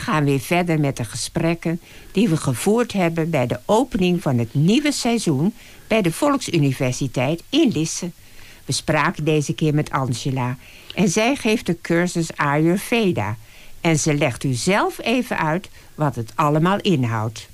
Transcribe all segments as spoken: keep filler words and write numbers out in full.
gaan weer verder met de gesprekken die we gevoerd hebben bij de opening van het nieuwe seizoen bij de Volksuniversiteit in Lisse. We spraken deze keer met Angela en zij geeft de cursus Ayurveda. En ze legt u zelf even uit wat het allemaal inhoudt.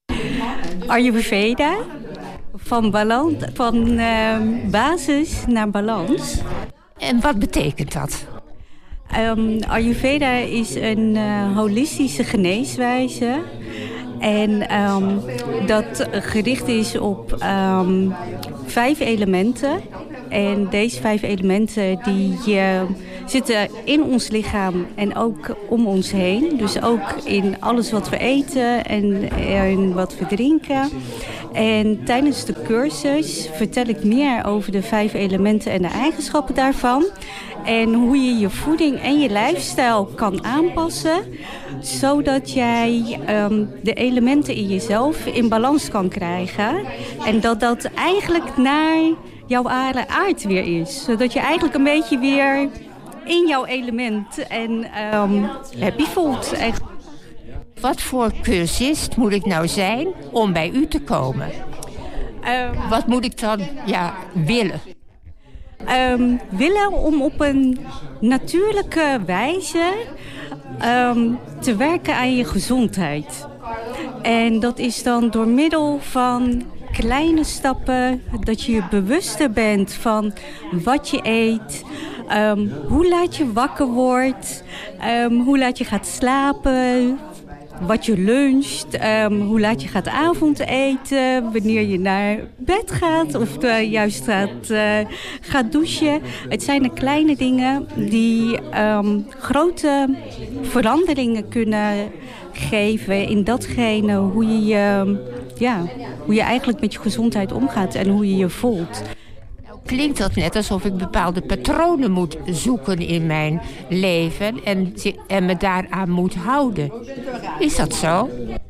Ayurveda, van, balans, van uh, basis naar balans. En wat betekent dat? Um, Ayurveda is een uh, holistische geneeswijze. En um, dat gericht is op um, vijf elementen. En deze vijf elementen die uh, zitten in ons lichaam en ook om ons heen. Dus ook in alles wat we eten en, en wat we drinken. En tijdens de cursus vertel ik meer over de vijf elementen en de eigenschappen daarvan. En hoe je je voeding en je lifestyle kan aanpassen, zodat jij um, de elementen in jezelf in balans kan krijgen. En dat dat eigenlijk naar jouw ware aard weer is. Zodat je eigenlijk een beetje weer in jouw element en um, happy voelt. Echt. Wat voor cursist moet ik nou zijn om bij u te komen? Um, Wat moet ik dan ja, willen? Um, willen om op een natuurlijke wijze um, te werken aan je gezondheid. En dat is dan door middel van kleine stappen, dat je je bewuster bent van wat je eet, um, hoe laat je wakker wordt, um, hoe laat je gaat slapen, wat je luncht, um, hoe laat je gaat avondeten, wanneer je naar bed gaat of uh, juist gaat, uh, gaat douchen. Het zijn de kleine dingen die um, grote veranderingen kunnen geven in datgene hoe je, je, ja, hoe je eigenlijk met je gezondheid omgaat en hoe je je voelt. Klinkt dat net alsof ik bepaalde patronen moet zoeken in mijn leven en, en me daaraan moet houden. Is dat zo?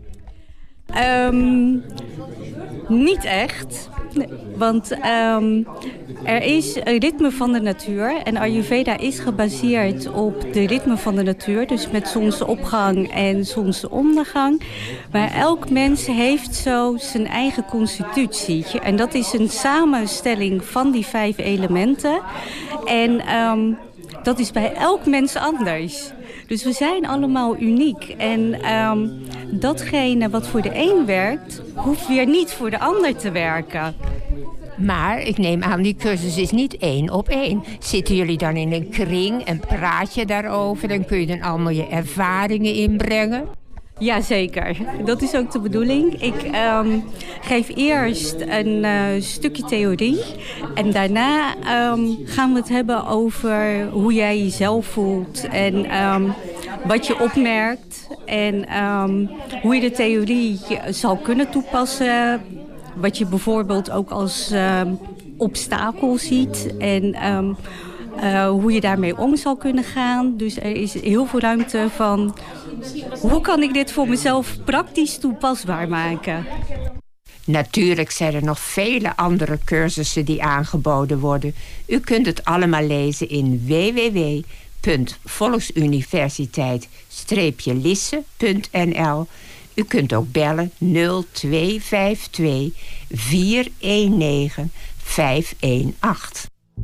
Um, niet echt. Want um, er is een ritme van de natuur. En Ayurveda is gebaseerd op de ritme van de natuur. Dus met zonsopgang en zonsondergang. Maar elk mens heeft zo zijn eigen constitutie. En dat is een samenstelling van die vijf elementen. En um, dat is bij elk mens anders. Dus we zijn allemaal uniek. En um, datgene wat voor de een werkt, hoeft weer niet voor de ander te werken. Maar ik neem aan, die cursus is niet één op één. Zitten jullie dan in een kring en praat je daarover? Dan kun je dan allemaal je ervaringen inbrengen? Jazeker, dat is ook de bedoeling. Ik um, geef eerst een uh, stukje theorie en daarna um, gaan we het hebben over hoe jij jezelf voelt en um, wat je opmerkt en um, hoe je de theorie zal kunnen toepassen. Wat je bijvoorbeeld ook als um, obstakel ziet en um, uh, hoe je daarmee om zal kunnen gaan. Dus er is heel veel ruimte van hoe kan ik dit voor mezelf praktisch toepasbaar maken. Natuurlijk zijn er nog vele andere cursussen die aangeboden worden. U kunt het allemaal lezen in w w w punt volksuniversiteit lisse punt n l. U kunt ook bellen nul twee vijf twee vier een negen vijf een acht.